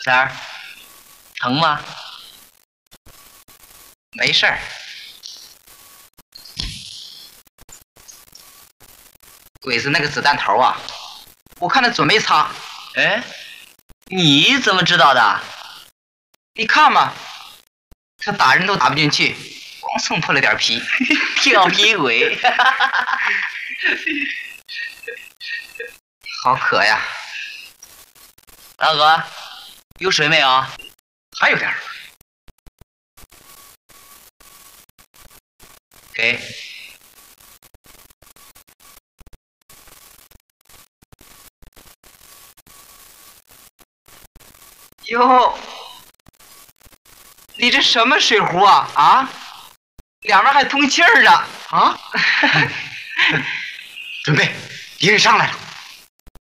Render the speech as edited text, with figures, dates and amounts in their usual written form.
三儿，疼吗？没事儿。鬼子那个子弹头啊，我看他准没擦。哎，你怎么知道的？你看嘛，他打人都打不进去，光蹭破了点皮，调皮鬼。好渴呀！大哥，有水没有？还有点儿。给。哟，你这什么水壶啊？啊，两边还通气儿呢！啊，准备，敌人上来了。